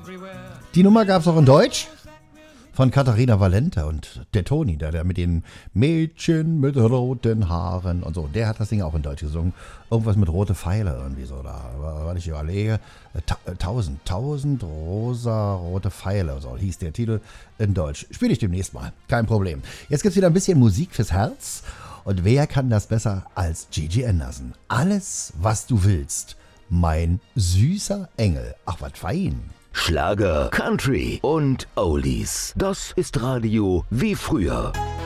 Die Nummer gab es auch in Deutsch von Katharina Valente und der Toni, der mit den Mädchen mit roten Haaren und so. Der hat das Ding auch in Deutsch gesungen. Irgendwas mit rote Pfeile irgendwie so. Da, weil ich überlege, 1000 rosa rote Pfeile, so hieß der Titel in Deutsch. Spiele ich demnächst mal, kein Problem. Jetzt gibt es wieder ein bisschen Musik fürs Herz. Und wer kann das besser als Gigi Anderson? Alles, was du willst, mein süßer Engel. Ach, was fein. Schlager, Country und Oldies. Das ist Radio wie früher.